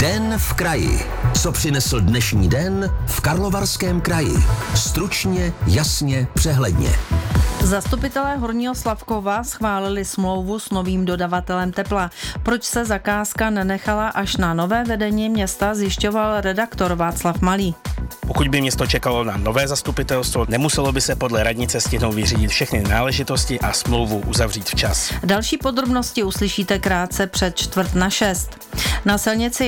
Den v kraji. Co přinesl dnešní den v Karlovarském kraji? Stručně, jasně, přehledně. Zastupitelé Horního Slavkova schválili smlouvu s novým dodavatelem tepla. Proč se zakázka nenechala až na nové vedení města, zjišťoval redaktor Václav Malý. Pokud by město čekalo na nové zastupitelstvo, nemuselo by se podle radnice stihnout vyřídit všechny náležitosti a smlouvu uzavřít včas. Další podrobnosti uslyšíte krátce před 5:45. Na silnici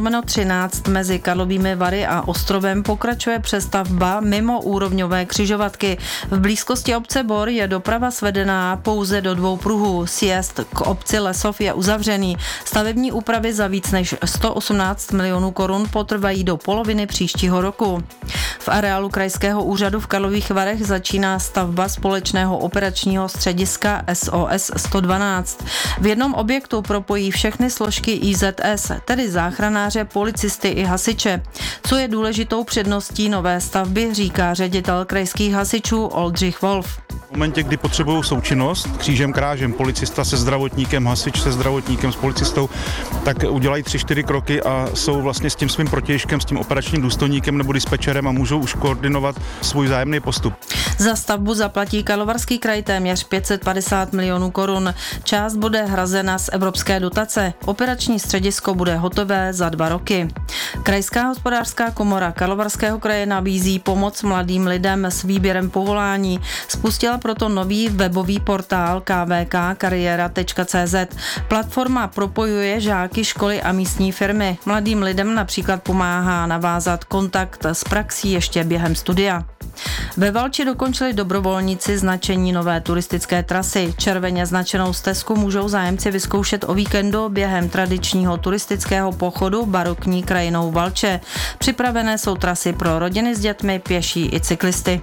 1/13 mezi Karlovými Vary a Ostrovem pokračuje přestavba mimo úrovňové křižovatky. V blízkosti obce Bor je doprava svedená pouze do 2 pruhů. Sjezd k obci Lesov je uzavřený. Stavební úpravy za víc než 118 milionů korun potrvají do poloviny příštího roku. V areálu Krajského úřadu v Karlových Varech začíná stavba společného operačního střediska SOS 112. V jednom objektu propojí všechny složky IZS, tedy záchranáře, policisty i hasiče. Co je důležitou předností nové stavby, říká ředitel krajských hasičů Oldřich Wolf. V momentě, kdy potřebují součinnost, křížem krážem, policista se zdravotníkem, hasič se zdravotníkem, s policistou, tak udělají 3-4 kroky a jsou vlastně s tím svým protějškem, s tím operačním důstojníkem nebo dispečerem a můžou už koordinovat svůj vzájemný postup. Za stavbu zaplatí Karlovarský kraj téměř 550 milionů korun. Část bude hrazena z evropské dotace. Operační středisko bude hotové za 2 roky. Krajská hospodářská komora Karlovarského kraje nabízí pomoc mladým lidem s výběrem povolání. Spustila proto nový webový portál kvkkariera.cz. Platforma propojuje žáky, školy a místní firmy. Mladým lidem například pomáhá navázat kontakt s praxí ještě během studia. Ve Valči dokončili dobrovolníci značení nové turistické trasy. Červeně značenou stezku můžou zájemci vyzkoušet o víkendu během tradičního turistického pochodu barokní krajinou Valče. Připravené jsou trasy pro rodiny s dětmi, pěší i cyklisty.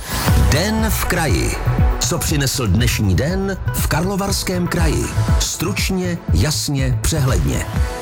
Den v kraji. Co přinesl dnešní den v Karlovarském kraji? Stručně, jasně, přehledně.